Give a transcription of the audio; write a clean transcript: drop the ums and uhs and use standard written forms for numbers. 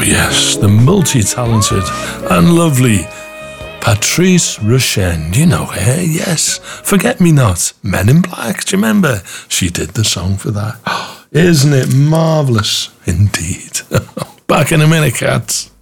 yes, the multi-talented and lovely Patrice Rushen. You know her, yes. Forget Me Not, Men in Black. Do you remember? She did the song for that. Isn't it marvellous? Indeed. Back in a minute, cats.